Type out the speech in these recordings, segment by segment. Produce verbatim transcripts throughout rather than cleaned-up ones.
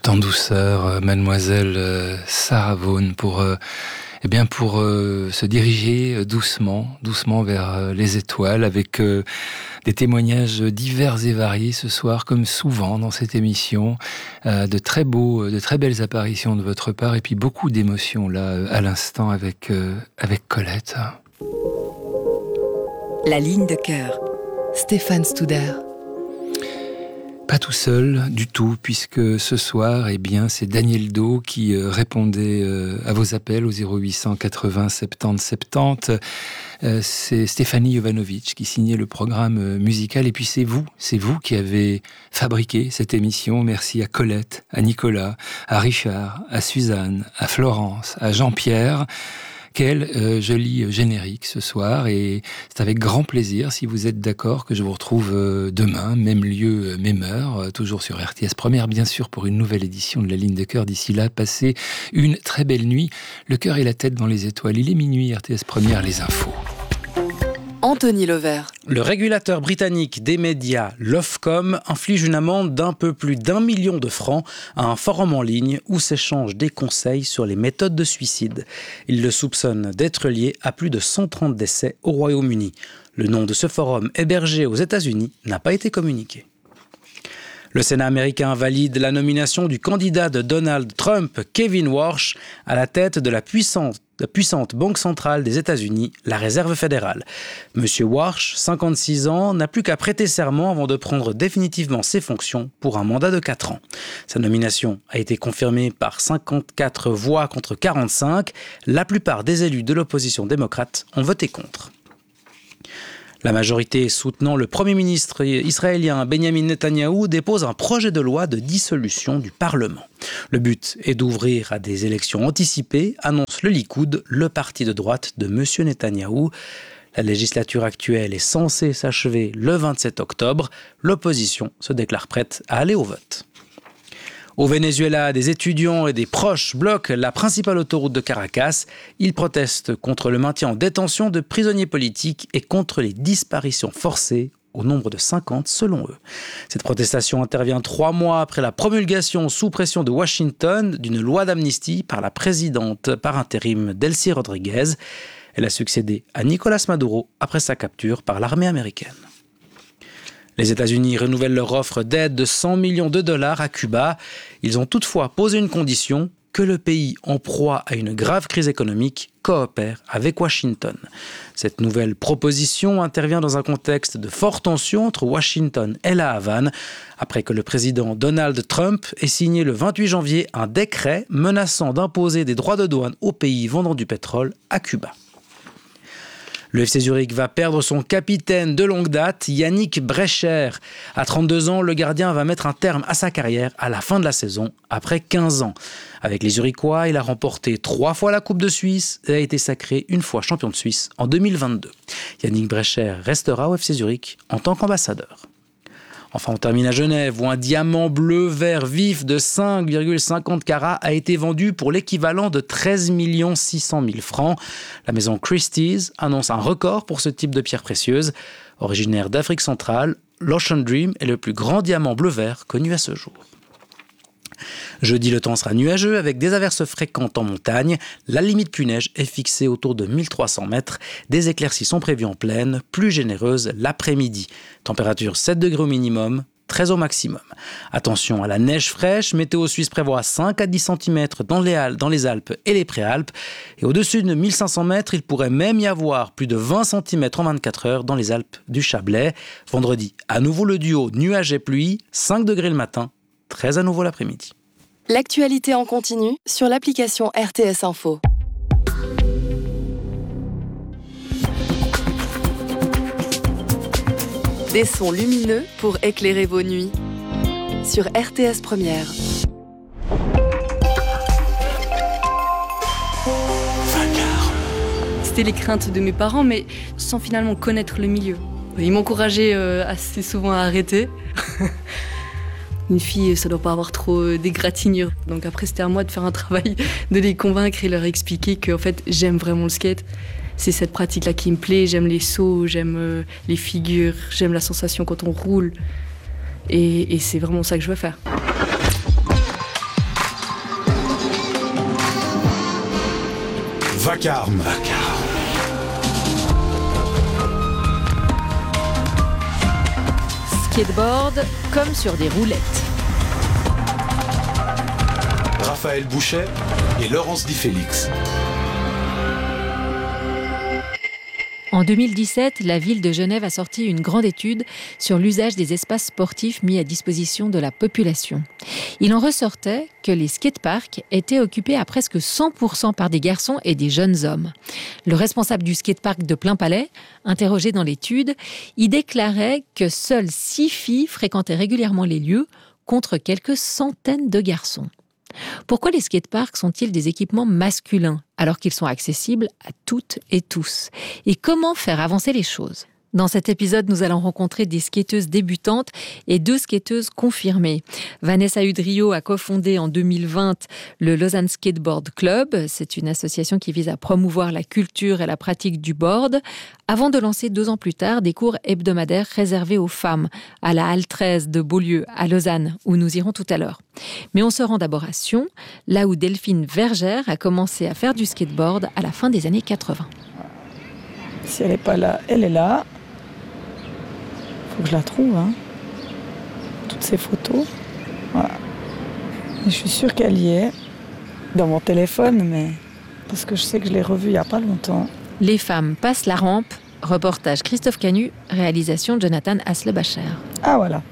tout en douceur, euh, mademoiselle euh, Sarah Vaughan, pour, euh, eh bien pour euh, se diriger euh, doucement, doucement vers euh, les étoiles, avec euh, des témoignages divers et variés ce soir, comme souvent dans cette émission, euh, de très beaux, de très belles apparitions de votre part, et puis beaucoup d'émotions là à l'instant avec euh, avec Colette. La ligne de cœur. Stéphane Studer. Pas tout seul du tout, puisque ce soir, eh bien, c'est Daniel Do qui euh, répondait euh, à vos appels au zéro huit cent quatre-vingts soixante-dix soixante-dix. Euh, c'est Stéphanie Jovanovic qui signait le programme euh, musical. Et puis c'est vous, c'est vous qui avez fabriqué cette émission. Merci à Colette, à Nicolas, à Richard, à Suzanne, à Florence, à Jean-Pierre. Quel euh, joli générique ce soir, et c'est avec grand plaisir, si vous êtes d'accord, que je vous retrouve euh, demain, même lieu, même heure, euh, toujours sur R T S Première, bien sûr, pour une nouvelle édition de la ligne de cœur. D'ici là, passez une très belle nuit. Le cœur et la tête dans les étoiles. Il est minuit, R T S Première, les infos. Anthony Lever. Le régulateur britannique des médias, l'Ofcom, inflige une amende d'un peu plus d'un million de francs à un forum en ligne où s'échangent des conseils sur les méthodes de suicide. Il le soupçonne d'être lié à plus de cent trente décès au Royaume-Uni. Le nom de ce forum hébergé aux États-Unis n'a pas été communiqué. Le Sénat américain valide la nomination du candidat de Donald Trump, Kevin Warsh, à la tête de la puissante, la puissante banque centrale des États-Unis, la Réserve fédérale. Monsieur Warsh, cinquante-six ans, n'a plus qu'à prêter serment avant de prendre définitivement ses fonctions pour un mandat de quatre ans. Sa nomination a été confirmée par cinquante-quatre voix contre quarante-cinq. La plupart des élus de l'opposition démocrate ont voté contre. La majorité soutenant le Premier ministre israélien Benjamin Netanyahou dépose un projet de loi de dissolution du Parlement. Le but est d'ouvrir à des élections anticipées, annonce le Likoud, le parti de droite de M. Netanyahou. La législature actuelle est censée s'achever le vingt-sept octobre. L'opposition se déclare prête à aller au vote. Au Venezuela, des étudiants et des proches bloquent la principale autoroute de Caracas. Ils protestent contre le maintien en détention de prisonniers politiques et contre les disparitions forcées, au nombre de cinquante selon eux. Cette protestation intervient trois mois après la promulgation sous pression de Washington d'une loi d'amnistie par la présidente par intérim Delcy Rodriguez. Elle a succédé à Nicolás Maduro après sa capture par l'armée américaine. Les États-Unis renouvellent leur offre d'aide de cent millions de dollars à Cuba. Ils ont toutefois posé une condition, que le pays en proie à une grave crise économique coopère avec Washington. Cette nouvelle proposition intervient dans un contexte de forte tension entre Washington et la Havane, après que le président Donald Trump ait signé le vingt-huit janvier un décret menaçant d'imposer des droits de douane aux pays vendant du pétrole à Cuba. Le F C Zurich va perdre son capitaine de longue date, Yannick Brecher. À trente-deux ans, le gardien va mettre un terme à sa carrière à la fin de la saison, après quinze ans. Avec les Zurichois, il a remporté trois fois la Coupe de Suisse et a été sacré une fois champion de Suisse en deux mille vingt-deux. Yannick Brecher restera au F C Zurich en tant qu'ambassadeur. Enfin, on termine à Genève, où un diamant bleu-vert vif de cinq virgule cinquante carats a été vendu pour l'équivalent de treize millions six cent mille francs. La maison Christie's annonce un record pour ce type de pierre précieuse. Originaire d'Afrique centrale, l'Ocean Dream est le plus grand diamant bleu-vert connu à ce jour. Jeudi, le temps sera nuageux avec des averses fréquentes en montagne. La limite pluie-neige est fixée autour de mille trois cents mètres. Des éclaircies sont prévues en plaine, plus généreuses l'après-midi. Température sept degrés au minimum, treize au maximum. Attention à la neige fraîche, Météo Suisse prévoit cinq à dix centimètres dans les, Alpes, dans les Alpes et les Préalpes. Et au-dessus de mille cinq cents mètres, il pourrait même y avoir plus de vingt centimètres en vingt-quatre heures dans les Alpes du Chablais. Vendredi, à nouveau le duo nuages et pluie, cinq degrés le matin, treize à nouveau l'après-midi. L'actualité en continu sur l'application R T S Info. Des sons lumineux pour éclairer vos nuits. Sur R T S Première. C'était les craintes de mes parents, mais sans finalement connaître le milieu. Ils m'encourageaient euh, assez souvent à arrêter. Une fille, ça doit pas avoir trop d'égratignures. Donc après, c'était à moi de faire un travail, de les convaincre et leur expliquer que en fait, j'aime vraiment le skate. C'est cette pratique-là qui me plaît. J'aime les sauts, j'aime euh, les figures, j'aime la sensation quand on roule. Et, et c'est vraiment ça que je veux faire. Vacarme. Vacarme. Skateboard comme sur des roulettes. Raphaël Bouchet et Laurence Di Félix. En deux mille dix-sept, la ville de Genève a sorti une grande étude sur l'usage des espaces sportifs mis à disposition de la population. Il en ressortait que les skateparks étaient occupés à presque cent pour cent par des garçons et des jeunes hommes. Le responsable du skatepark de Plainpalais, interrogé dans l'étude, y déclarait que seules six filles fréquentaient régulièrement les lieux, contre quelques centaines de garçons. Pourquoi les skateparks sont-ils des équipements masculins alors qu'ils sont accessibles à toutes et tous ? Et comment faire avancer les choses ? Dans cet épisode, nous allons rencontrer des skateuses débutantes et deux skateuses confirmées. Vanessa Udrio a cofondé en deux mille vingt le Lausanne Skateboard Club. C'est une association qui vise à promouvoir la culture et la pratique du board, avant de lancer deux ans plus tard des cours hebdomadaires réservés aux femmes à la Halle treize de Beaulieu, à Lausanne, où nous irons tout à l'heure. Mais on se rend d'abord à Sion, là où Delphine Vergère a commencé à faire du skateboard à la fin des années quatre-vingts. Si elle n'est pas là, elle est là. Faut que je la trouve, hein. Toutes ces photos. Voilà. Et je suis sûre qu'elle y est. Dans mon téléphone, mais... Parce que je sais que je l'ai revue il n'y a pas longtemps. Les femmes passent la rampe. Reportage Christophe Canu, réalisation Jonathan Haslebacher. Ah, voilà.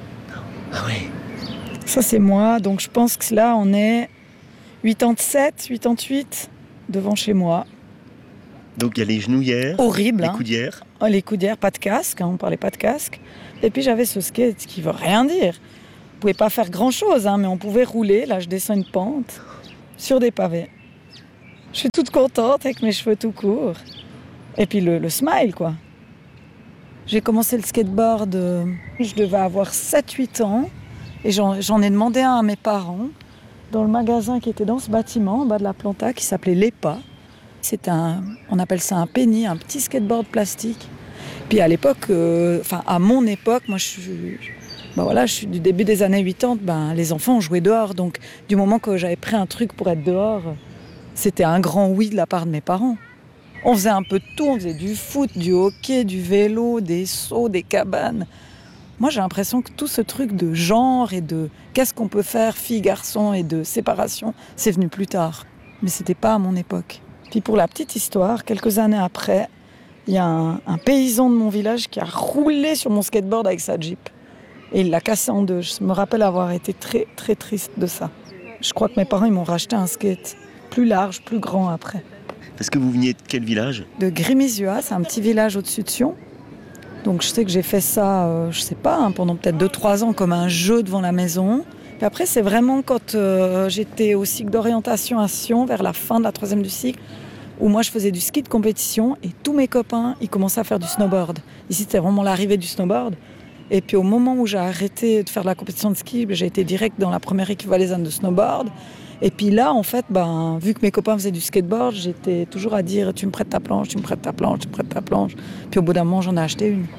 Ah oui. Ça, c'est moi. Donc, je pense que là, on est quatre-vingt-sept, quatre-vingt-huit devant chez moi. Donc il y a les genouillères, horrible, les hein. coudières. Oh, les coudières, pas de casque, hein, on parlait pas de casque. Et puis j'avais ce skate qui veut rien dire. On pouvait pas faire grand chose, hein, mais on pouvait rouler. Là, je descends une pente sur des pavés. Je suis toute contente avec mes cheveux tout courts. Et puis le, le smile, quoi. J'ai commencé le skateboard, euh, je devais avoir sept huit ans. Et j'en, j'en ai demandé un à mes parents dans le magasin qui était dans ce bâtiment, en bas de la Planta, qui s'appelait L'E P A. C'est un, on appelle ça un penny, un petit skateboard plastique. Puis à l'époque, euh, enfin à mon époque, moi je suis, ben voilà, je suis du début des années quatre-vingt-dix, ben les enfants jouaient dehors. Donc du moment que j'avais pris un truc pour être dehors, c'était un grand oui de la part de mes parents. On faisait un peu de tout, on faisait du foot, du hockey, du vélo, des sauts, des cabanes. Moi j'ai l'impression que tout ce truc de genre et de qu'est-ce qu'on peut faire, filles-garçons, et de séparation, c'est venu plus tard. Mais c'était pas à mon époque. Puis pour la petite histoire, quelques années après, il y a un, un paysan de mon village qui a roulé sur mon skateboard avec sa Jeep. Et il l'a cassé en deux. Je me rappelle avoir été très, très triste de ça. Je crois que mes parents ils m'ont racheté un skate plus large, plus grand après. Parce que vous veniez de quel village ? De Grimizua, c'est un petit village au-dessus de Sion. Donc je sais que j'ai fait ça, euh, je sais pas, hein, pendant peut-être deux trois ans comme un jeu devant la maison. Puis après, c'est vraiment quand euh, j'étais au cycle d'orientation à Sion, vers la fin de la troisième du cycle, où moi je faisais du ski de compétition et tous mes copains, ils commençaient à faire du snowboard. Ici, c'était vraiment l'arrivée du snowboard. Et puis au moment où j'ai arrêté de faire de la compétition de ski, j'ai été direct dans la première équipe valaisanne de snowboard. Et puis là, en fait, ben, vu que mes copains faisaient du skateboard, j'étais toujours à dire « tu me prêtes ta planche, tu me prêtes ta planche, tu me prêtes ta planche ». Puis au bout d'un moment, j'en ai acheté une.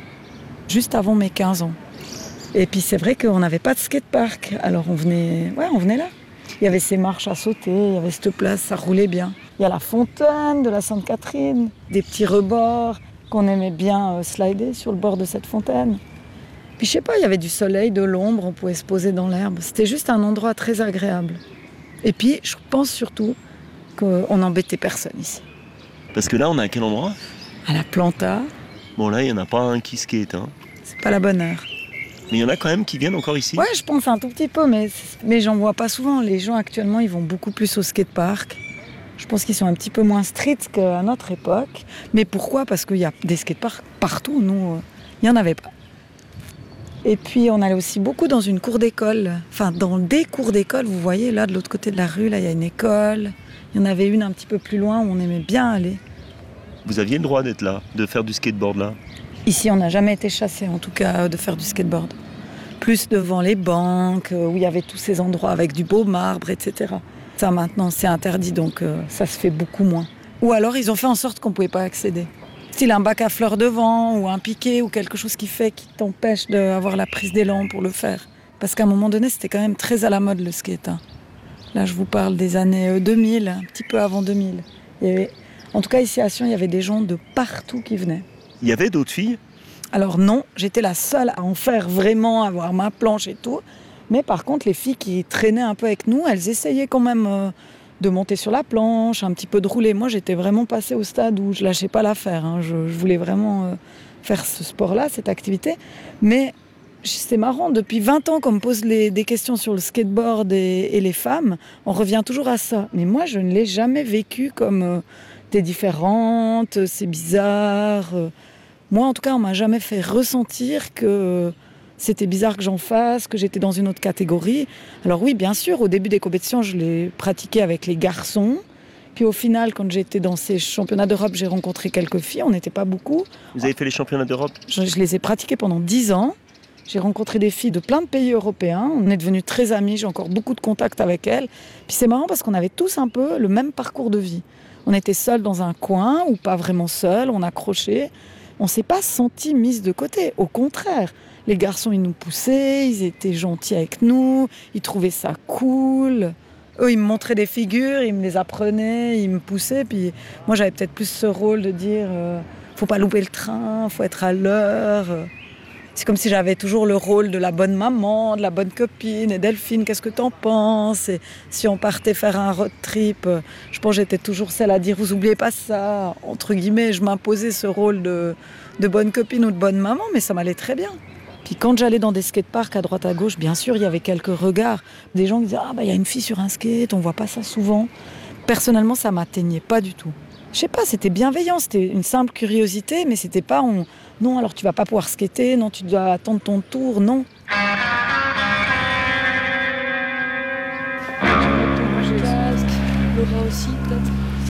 Juste avant mes quinze ans. Et puis c'est vrai qu'on n'avait pas de skatepark, alors on venait, ouais, on venait là. Il y avait ces marches à sauter, il y avait cette place, ça roulait bien. Il y a la fontaine de la Sainte-Catherine, des petits rebords qu'on aimait bien euh, slider sur le bord de cette fontaine. Puis je sais pas, il y avait du soleil, de l'ombre, on pouvait se poser dans l'herbe. C'était juste un endroit très agréable. Et puis je pense surtout qu'on n'embêtait personne ici. Parce que là, on est à quel endroit ? À la Planta. Bon là, il n'y en a pas un qui skate, hein. C'est pas la bonne heure. Mais il y en a quand même qui viennent encore ici ? Ouais, je pense un tout petit peu, mais, mais j'en vois pas souvent. Les gens actuellement, ils vont beaucoup plus au skatepark. Je pense qu'ils sont un petit peu moins street qu'à notre époque. Mais pourquoi ? Parce qu'il y a des skateparks partout. Nous, euh, il n'y en avait pas. Et puis, on allait aussi beaucoup dans une cour d'école. Enfin, dans des cours d'école, vous voyez, là, de l'autre côté de la rue, là, il y a une école. Il y en avait une un petit peu plus loin où on aimait bien aller. Vous aviez le droit d'être là, de faire du skateboard là ? Ici, on n'a jamais été chassés, en tout cas, de faire du skateboard. Plus devant les banques, où il y avait tous ces endroits avec du beau marbre, et cetera. Ça, maintenant, c'est interdit, donc euh, ça se fait beaucoup moins. Ou alors, ils ont fait en sorte qu'on ne pouvait pas accéder. Style un bac à fleurs devant, ou un piquet, ou quelque chose qui fait, qui t'empêche d'avoir la prise d'élan pour le faire. Parce qu'à un moment donné, c'était quand même très à la mode, le skate. Hein. Là, je vous parle des années deux mille, un petit peu avant deux mille. Et en tout cas, ici à Sion, il y avait des gens de partout qui venaient. Il y avait d'autres filles ? Alors non, j'étais la seule à en faire vraiment, à avoir ma planche et tout. Mais par contre, les filles qui traînaient un peu avec nous, elles essayaient quand même euh, de monter sur la planche, un petit peu de rouler. Moi, j'étais vraiment passée au stade où je lâchais pas l'affaire. Hein. Je, je voulais vraiment euh, faire ce sport-là, cette activité. Mais c'est marrant, depuis vingt ans qu'on me pose les, des questions sur le skateboard et, et les femmes, on revient toujours à ça. Mais moi, je ne l'ai jamais vécu comme euh, t'es différente, c'est bizarre. Euh. Moi, en tout cas, on m'a jamais fait ressentir que c'était bizarre que j'en fasse, que j'étais dans une autre catégorie. Alors oui, bien sûr, au début des compétitions, je l'ai pratiqué avec les garçons. Puis au final, quand j'étais dans ces championnats d'Europe, j'ai rencontré quelques filles, on n'était pas beaucoup. Vous avez fait les championnats d'Europe ? je, je les ai pratiqués pendant dix ans. J'ai rencontré des filles de plein de pays européens. On est devenus très amis, j'ai encore beaucoup de contacts avec elles. Puis c'est marrant parce qu'on avait tous un peu le même parcours de vie. On était seuls dans un coin, ou pas vraiment seuls, on accrochait. On ne s'est pas sentis mises de côté, au contraire. Les garçons, ils nous poussaient, ils étaient gentils avec nous, ils trouvaient ça cool. Eux, ils me montraient des figures, ils me les apprenaient, ils me poussaient. Puis moi, j'avais peut-être plus ce rôle de dire euh, faut pas louper le train, faut être à l'heure. C'est comme si j'avais toujours le rôle de la bonne maman, de la bonne copine. Et Delphine, qu'est-ce que t'en penses ? Et si on partait faire un road trip, je pense que j'étais toujours celle à dire vous oubliez pas ça. Entre guillemets, je m'imposais ce rôle de, de bonne copine ou de bonne maman, mais ça m'allait très bien. Puis quand j'allais dans des skateparks à droite à gauche, bien sûr, il y avait quelques regards. Des gens qui disaient ah bah il y a une fille sur un skate, on voit pas ça souvent. Personnellement, ça m'atteignait pas du tout. Je sais pas, c'était bienveillant, c'était une simple curiosité, mais c'était pas on... non, alors tu vas pas pouvoir skater, non, tu dois attendre ton tour, non. Laura aussi, peut-être.